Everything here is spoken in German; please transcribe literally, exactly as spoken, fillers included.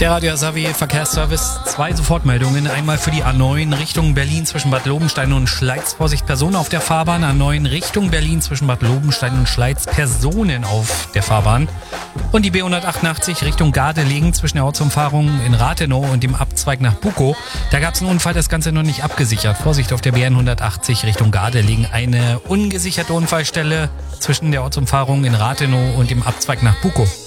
Der Radio Asavi Verkehrsservice, zwei Sofortmeldungen. Einmal für die A neun Richtung Berlin zwischen Bad Lobenstein und Schleiz. Vorsicht, Personen auf der Fahrbahn. A neun Richtung Berlin zwischen Bad Lobenstein und Schleiz. Personen auf der Fahrbahn. Und die B hundertachtundachtzig Richtung Gardelegen zwischen der Ortsumfahrung in Rathenow und dem Abzweig nach Bukow. Da gab es einen Unfall, das Ganze noch nicht abgesichert. Vorsicht auf der B hundertachtzig Richtung Gardelegen. Eine ungesicherte Unfallstelle zwischen der Ortsumfahrung in Rathenow und dem Abzweig nach Bukow.